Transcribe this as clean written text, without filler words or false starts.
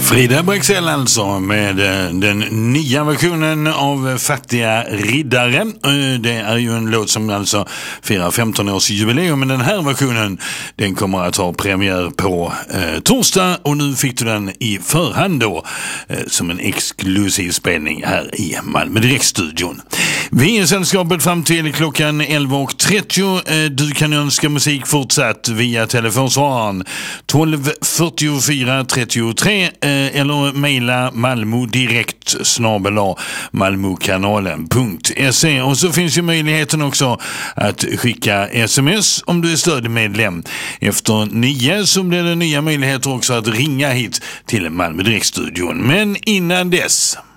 Frida Brexell alltså med den nya versionen av Fattiga riddaren. Det är ju en låt som alltså firar 15-årsjubileum, men den här versionen den kommer att ha premiär på torsdag, och nu fick du den i förhand då som en exklusiv spelning här i Malmö Direktstudion. Vi är sällskapet fram till klockan 11.30. Du kan önska musik fortsatt via telefonsvararen 12 44 33 eller mejla malmodirekt@malmokanalen.se. Och så finns ju möjligheten också att skicka sms om du är stödmedlem. Efter 9 så blir det nya möjligheter också att ringa hit till Malmö Direktstudion. Men innan dess...